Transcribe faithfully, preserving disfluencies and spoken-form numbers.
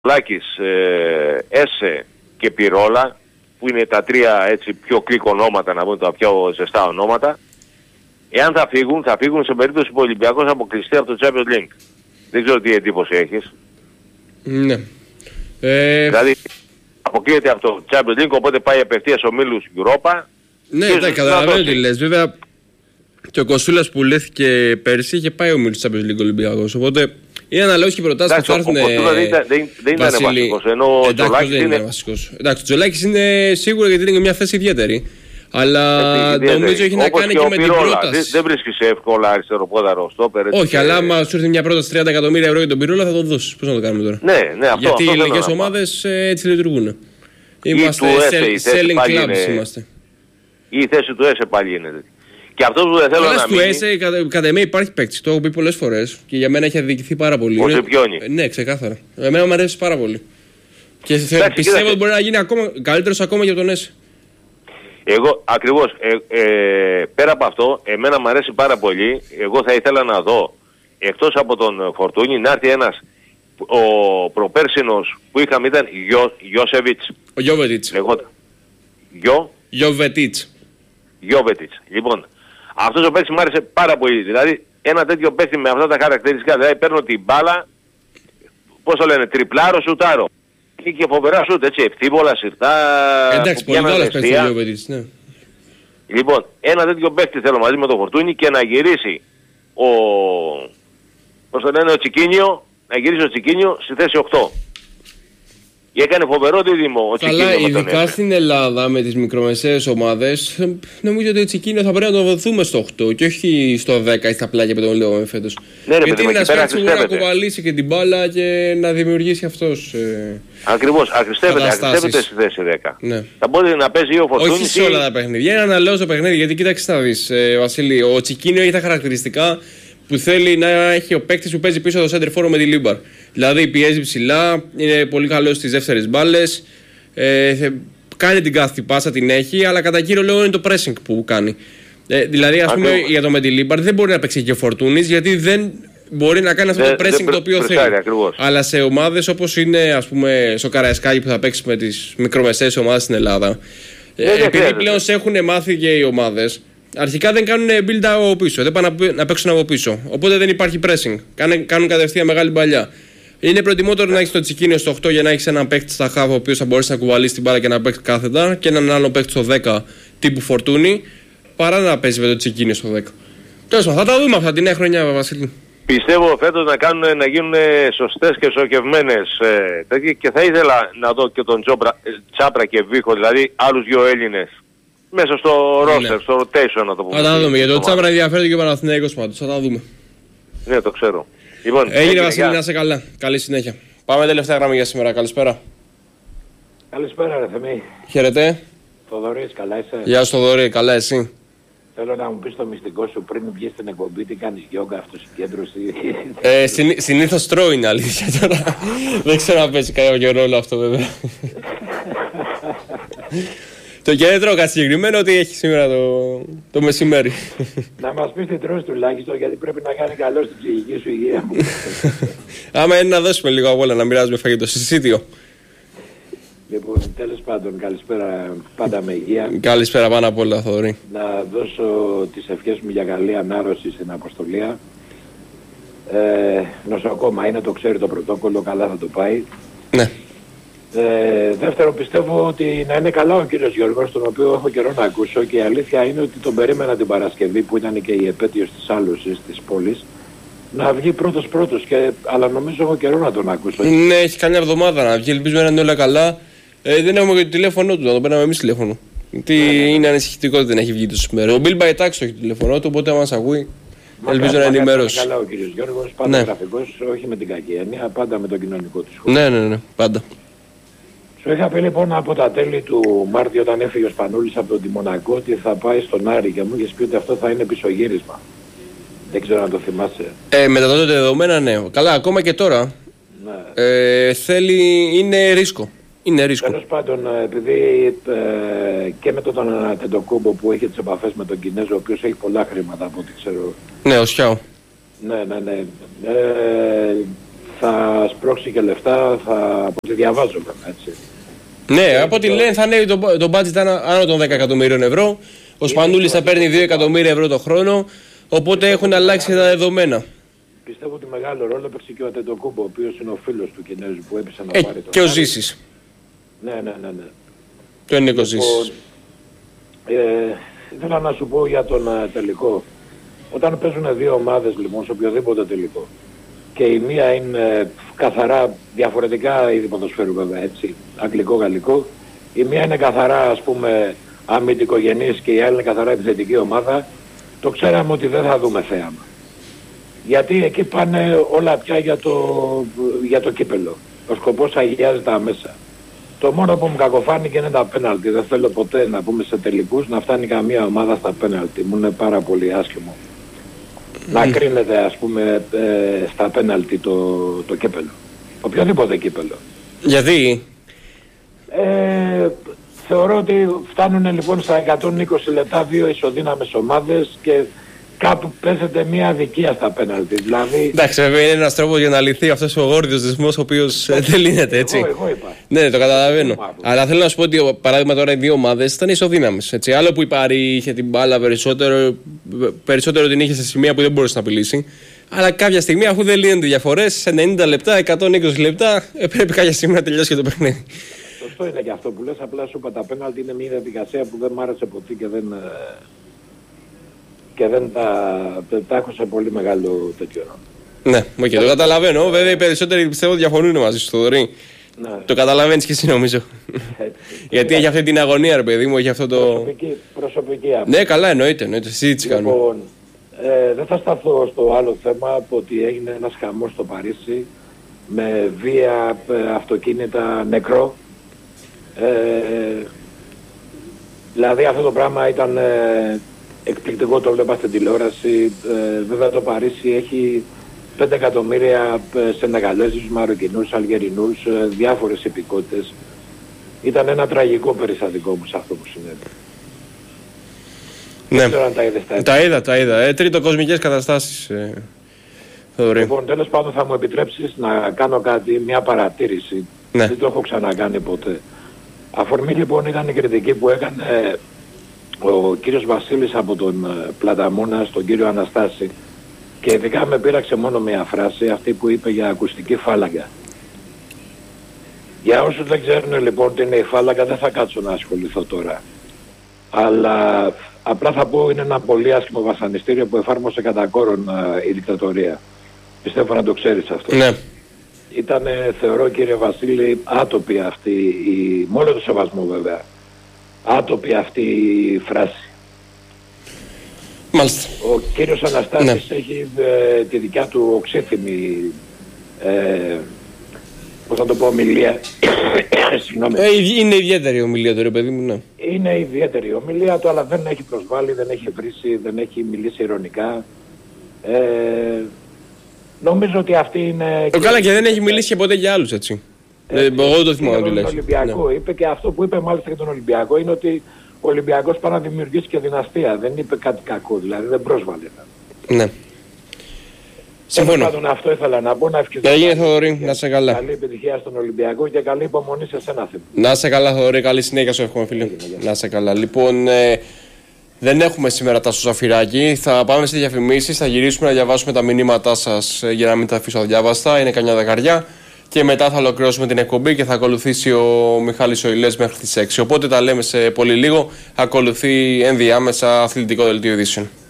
Λάκης, ε, Έσε και Πυρόλα, που είναι τα τρία έτσι πιο κλικ ονόματα, να πούμε τα πιο ζεστά ονόματα, εάν θα φύγουν, θα φύγουν σε περίπτωση που ο Ολυμπιακός αποκλειστεί από το Champions League. Δεν ξέρω τι εντύπωση έχεις. Ναι. Ε... Δηλαδή αποκλείεται από το Champions League, οπότε πάει απευθείας ομίλους Europa. Ναι, ναι, καταλαβαίνω τι λες. Βέβαια και ο Κοσούλας που λέθηκε πέρσι είχε πάει ομίλους Champions League Ολυμπιακός, οπότε είναι αναλόγως και οι προτάσεις που θα έρθουν. Ο Κοσούλας δεν, δεν, δεν ήταν βασικός, ενώ ο Τζολάκης είναι... βασικός. Εντάξει, ο Τζολάκης είναι σίγουρο γιατί είναι μια θέση ιδιαίτερη. Αλλά νομίζω έχει να όπως κάνει και, και, και με την πρόταση. Δεν, δεν βρίσκεις εύκολα αριστεροπόδαρο στόπερ. Όχι, και... αλλά άμα σου έρθει μια πρόταση τριάντα εκατομμύρια ευρώ για τον Πυρόλα θα τον δώσεις. Πώς να το κάνουμε τώρα. Ναι, ναι, αυτό, γιατί αυτό οι ελληνικές ομάδες έτσι λειτουργούν. Είμαστε selling clubs είναι... είμαστε. Ή η θέση του ΕΣΕ πάλι είναι. Και αυτό που δεν θέλω αλλά να μείνει... Αλλά στο ΕΣΕ κατά, κατά εμέ υπάρχει παίκτης. Το έχω πει πολλές φορές και για μένα έχει αδικηθεί πάρα πολύ. Ο Σεπιόνι. Ναι, ξεκάθαρα. Εμένα μου αρέσει πάρα πολύ. Και εντάξει, πιστεύω ότι μπορεί να γίνει ακόμα, καλύτερος ακόμα και από τον ΕΣΕ. Εγώ ακριβώς, ε, ε, πέρα από αυτό, εμένα μου αρέσει πάρα πολύ. Εγώ θα ήθελα να δω, εκτός από τον Φορτούνι, να έρθει ένας, ο προπέρσινος που είχαμε ήταν Γιο, Γιώσεβιτς. Ο Γιώβετιτς. Λεγόταν. Γιο. Γιώβετιτς. Γιώβετιτς. Λοιπόν, αυτός ο παίκτης μου άρεσε πάρα πολύ. Δηλαδή, ένα τέτοιο παίκτη με αυτά τα χαρακτηριστικά. Δηλαδή, παίρνω την μπάλα, πώς το λένε, τριπλάρο, σουτάρο. Και, και φοβερά σουτ, έτσι, ευθύβολα, συρτά. Εντάξει, πολύ καλός παίκτης ο Γιώβετιτς, ναι. Λοιπόν, ένα τέτοιο παίκτη θέλω μαζί με τον Φορτούνι και να γυρίσει ο... πώς το λένε, ο Τσικίνιο, να γυρίσει ο Τσικίνιο στη θέση οκτώ. Και έκανε φοβερό δίδυμο ο Τσικίνιο. Καλά, ειδικά στην Ελλάδα με τις μικρομεσαίες ομάδες, νομίζω ότι ο Τσικίνιο θα πρέπει να το βοηθούμε στο οκτώ και όχι στο δέκα ή στα πλάγια που τον λέω φέτος. Ναι, ρε, γιατί είναι ένας παίκτης που μπορεί να κουβαλήσει και την μπάλα και να δημιουργήσει αυτός. Ε, Ακριβώς, αχρηστεύεται, αχρηστεύεται στη θέση δέκα. Ναι. Θα μπορεί να παίζει ο Φορτούνης. Όχι σε όλα τα παιχνίδια, είναι αναλόγως το παιχνίδι. Γιατί κοίταξε να δεις, ε, Βασίλη, ο Τσικίνιο έχει τα χαρακτηριστικά που θέλει να έχει ο παίκτης που παίζει πίσω το center forward με τη Λίμπαρ. Δηλαδή πιέζει ψηλά, είναι πολύ καλός στις δεύτερες μπάλες, ε, κάνει την κάθετη πάσα, την έχει, αλλά κατά κύριο λόγο είναι το pressing που κάνει. Ε, δηλαδή, ας πούμε, για το με τη Λίμπαρ δεν μπορεί να παίξει και ο Φορτούνης, γιατί δεν μπορεί να κάνει αυτό το pressing το οποίο θέλει. Ακριβώς. Αλλά σε ομάδες όπως είναι, ας πούμε, στο Καραϊσκάκι που θα παίξει με τις μικρομεσαίες ομάδες στην Ελλάδα, ε, επειδή πλέον σε έχουν μάθει και οι ομάδες, αρχικά δεν κάνουν build από πίσω, δεν πάνε να παίξουν από πίσω. Οπότε δεν υπάρχει pressing. Κάνουν, κάνουν κατευθείαν μεγάλη παλιά. Είναι προτιμότερο να έχει το Τσικίνιο στο οκτώ για να έχει έναν παίκτη στα χάβα ο οποίος θα μπορέσει να κουβαλήσει την μπάλα και να παίξει κάθετα και έναν άλλο παίκτη στο δέκα τύπου Φορτούνι, παρά να παίζει με το Τσικίνιο στο δέκα. Τέλος πάντων, θα τα δούμε αυτά τη νέα χρονιά, Βασίλη. Πιστεύω φέτος να, κάνουν, να γίνουν σωστές και σοκευμένες ε, και θα ήθελα να δω και τον Τζόπρα, Τσάπρα και Βίχο, δηλαδή άλλους δύο Έλληνες. Μέσα στο roster, ναι. Στο rotation να το πούμε. Θα τα δούμε, γιατί το Τσάπρα ενδιαφέρεται και ο Παναθηναϊκός πάντως, θα τα δούμε. Ναι, το ξέρω. Λοιπόν, έγινε Βασίλη, να είσαι καλά. Καλή συνέχεια. Πάμε τελευταία γραμμή για σήμερα. Καλησπέρα. Καλησπέρα ρε Θεμή. Χαίρετε. Θοδωρής, καλά είσαι? Γεια σου Θοδωρή, καλά εσύ? Θέλω να μου πεις το μυστικό σου πριν βγεις στην εκπομπή, τι κάνεις, γιόγκα, αυτοσυγκέντρωση? Ε, συνή, συνήθως τρώω είναι αλήθεια τώρα. Δεν ξέρω να παίζει κάποιο ρόλο αυτό βέβαια. Το και δεν τρώω κάτι συγκεκριμένο, ότι έχει σήμερα το, το μεσημέρι. Να μας πεις τι τρως τουλάχιστον, γιατί πρέπει να κάνει καλό στην ψυχική σου υγεία. Άμα είναι να δώσουμε λίγο από όλα, να μοιράζουμε φαγητό. Συσίτιο. Λοιπόν, τέλος πάντων, καλησπέρα πάντα με υγεία. Καλησπέρα πάνω απ' όλα, Θοδωρή. Να δώσω τις ευχές μου για καλή ανάρρωση στην αποστολία. Ε, νοσοκόμα είναι, το ξέρει το πρωτόκολλο, καλά θα το πάει. Ναι. Ε, δεύτερο, πιστεύω ότι να είναι καλά ο κύριος Γιώργος, τον οποίο έχω καιρό να ακούσω, και η αλήθεια είναι ότι τον περίμενα την Παρασκευή που ήταν και η επέτειος της άλωσης της πόλης να βγει πρώτος πρώτος, και, αλλά νομίζω έχω καιρό να τον ακούσω. Ναι, έχει κάνει μια εβδομάδα να βγει, ελπίζουμε να είναι όλα καλά. Ε, δεν έχουμε και το τηλέφωνο του, να το παίρναμε εμείς τηλέφωνο. Τι ναι, ναι. Είναι ανησυχητικό ότι δεν έχει βγει τόσο σήμερα. Ο Μπιλ Μπαϊτάξ έχει το τηλέφωνο του, οπότε άμα μας ακούει, μα ελπίζω να ενημερώσει. Καλά ο κύριος Γιώργος, πάντα ναι. Γραφικός, όχι με την κακή έννοια, πάντα με τον κοινωνικό του σχόλιο. Ναι, ναι, ναι, πάντα. Σου είχα πει λοιπόν από τα τέλη του Μάρτη, όταν έφυγε ο Σπανούλης από τον Τιμονακό, ότι θα πάει στον Άρη, και μου είχες πει ότι αυτό θα είναι πισωγύρισμα. Δεν ξέρω αν το θυμάσαι. Ε, μετά τότε δεδομένα ναι. Καλά, ακόμα και τώρα. Ναι. Ε, θέλει, είναι ρίσκο. Είναι ρίσκο. Τέλος πάντων, επειδή ε, και με τον Τεντοκούμπο που έχει τις επαφές με τον Κινέζο, ο οποίος έχει πολλά χρήματα από ό,τι ξέρω. Ναι, ο Σιάο. Ναι, ναι, ναι. Ε, θα σπρώξει και λεφτά, θα, από ό,τι διαβάζω βέβαια, έτσι. Ναι, από ό,τι λένε θα ανέβει το, το budget άνω των δέκα εκατομμύριων ευρώ. Ο Σπανούλης θα παίρνει δύο εκατομμύρια ευρώ το χρόνο. Οπότε έχουν αλλάξει τα δεδομένα. Πιστεύω ότι μεγάλο ρόλο έπαιξε και ο Αντετοκούμπο, ο οποίος είναι ο φίλος του Κινέζου που έπεισε να ε, πάρει το. Και ο Ζήσης. Ναι, ναι, ναι, ναι. Το είναι ο Ζήσης. Ε, ήθελα να σου πω για τον uh, τελικό. Όταν παίζουν δύο ομάδες λοιπόν σε οποιοδήποτε τελικό και η μία είναι καθαρά διαφορετικά είδη ποδοσφαίρου βέβαια, έτσι, αγγλικό-γαλλικό, η μία είναι καθαρά ας πούμε αμυντικογενής και η άλλη είναι καθαρά επιθετική ομάδα, το ξέραμε ότι δεν θα δούμε θέαμα. Γιατί εκεί πάνε όλα πια για το, για το κύπελο. Ο σκοπός αγιάζεται αμέσα. Το μόνο που μου κακοφάνηκε είναι τα πέναλτι. Δεν θέλω ποτέ να πούμε σε τελικούς να φτάνει καμία ομάδα στα πέναλτι. Μου είναι πάρα πολύ άσχημο. Mm. Να κρίνεται ας πούμε ε, στα πέναλτι το, το κύπελο. Οποιοδήποτε κύπελο. Γιατί? Ε, θεωρώ ότι φτάνουν λοιπόν στα εκατόν είκοσι λεπτά δύο ισοδύναμες ομάδες και κάπου παίζεται μια αδικία στα πέναλτι. Δηλαδή... Εντάξει, βέβαια είναι ένας τρόπος για να λυθεί αυτός ο γόρδιος δεσμός ο οποίος δεν λύνεται, έτσι. Εγώ, εγώ είπα. Ναι, το καταλαβαίνω. Αλλά θέλω να σου πω ότι παράδειγμα τώρα οι δύο ομάδες ήταν ισοδύναμες. Έτσι. Άλλο που η Πάρη είχε την μπάλα περισσότερο, περισσότερο την είχε σε σημεία που δεν μπορούσε να απειλήσει. Αλλά κάποια στιγμή, αφού δεν λύνονται διαφορές, σε ενενήντα λεπτά, εκατόν είκοσι λεπτά, πρέπει κάποια στιγμή να τελειώσει και το παιχνίδι. Σωστό είναι και αυτό που λες. Απλά σου είπα τα πέναλτι είναι μια διαδικασία που δεν μ' άρεσε ποτέ και δεν. Και δεν τα, τα έχω σε πολύ μεγάλο τέτοιο. Ναι, okay, το καταλαβαίνω. Βέβαια οι περισσότεροι πιστεύω διαφωνούν μαζί σου, Θοδωρή. Ναι. Το καταλαβαίνεις και εσύ νομίζω. Γιατί έχει αυτή την αγωνία, ρε παιδί μου, έχει αυτό το. Προσωπική, προσωπική άποψη. Ναι, καλά, εννοείται. εννοείται. Συζήτηση κάνουμε. Λοιπόν, ε, δεν θα σταθώ στο άλλο θέμα ότι έγινε ένας χαμός στο Παρίσι με βία αυτοκίνητα νεκρό. Ε, δηλαδή αυτό το πράγμα ήταν. Ε, εκπληκτικό, το βλέπα στην τηλεόραση. Ε, βέβαια το Παρίσι έχει πέντε εκατομμύρια Σενεγαλέζους, Μαροκινούς, Αλγερινούς, ε, διάφορες υπηκότητες. Ήταν ένα τραγικό περιστατικό όμως αυτό που συνέβη. Ναι. Δεν ξέρω αν τα είδες τα είδα. Τα είδα, τα είδα. Ε, τρίτο κοσμικές καταστάσεις. Ε, λοιπόν, τέλος πάντων θα μου επιτρέψεις να κάνω κάτι, μια παρατήρηση. Ναι. Δεν το έχω ξανακάνει ποτέ. Αφορμή λοιπόν ήταν η κριτική που έκανε ε, ο κύριος Βασίλης από τον Πλαταμόνα στον κύριο Αναστάση και ειδικά με πείραξε μόνο μια φράση, αυτή που είπε για ακουστική φάλαγγα. Για όσους δεν ξέρουν λοιπόν τι είναι η φάλαγγα δεν θα κάτσω να ασχοληθώ τώρα. Αλλά απλά θα πω είναι ένα πολύ άσχημο βασανιστήριο που εφάρμοσε κατά κόρον η δικτατορία. Πιστεύω να το ξέρεις αυτό. Ναι. Ήταν θεωρώ κύριε Βασίλη άτοπη αυτή, η... με όλο το σεβασμό βέβαια. Άτοπη αυτή η φράση. Μάλιστα. Ο κύριος Αναστάσης ναι. έχει ε, τη δικιά του οξύθυμη ε, πώς θα το πω ομιλία. ε, είναι ιδιαίτερη η ομιλία του ρε παιδί μου, ναι. Είναι ιδιαίτερη η ομιλία του αλλά δεν έχει προσβάλει, δεν έχει βρίσει, δεν έχει μιλήσει ειρωνικά. Ε, νομίζω ότι αυτή είναι... Το καλά και δεν έχει μιλήσει και ποτέ για άλλους έτσι. Ε, εγώ το θυμάμαι τουλάχιστον. Τον Ολυμπιακό ναι. είπε και αυτό που είπε μάλιστα για τον Ολυμπιακό είναι ότι ο Ολυμπιακός πάει να δημιουργήσει και δυναστεία. Δεν είπε κάτι κακό, δηλαδή δεν πρόσβαλε. Ναι. Συμφωνώ. Πάντων, αυτό ήθελα να πω, να ευχηθώ. Έγινε Θοδωρή, να σε καλά. Καλή επιτυχία στον Ολυμπιακό και καλή υπομονή σε εσένα θέμα. Να σε καλά Θοδωρή, καλή συνέχεια σου εύχομαι φίλε. Να σε καλά. Λοιπόν, ε, δεν έχουμε σήμερα τα στο Ζαφυράκι. Θα πάμε σε διαφημίσεις, θα γυρίσουμε να διαβάσουμε τα μηνύματά σας ε, για να μην τα αφήσω αδιάβαστα. Είναι καμιά δεκαριά. Και μετά θα ολοκληρώσουμε την εκπομπή και θα ακολουθήσει ο Μιχάλης Οηλές μέχρι τις έξι. Οπότε τα λέμε σε πολύ λίγο. Ακολουθεί ενδιάμεσα αθλητικό δελτίο ειδήσεων.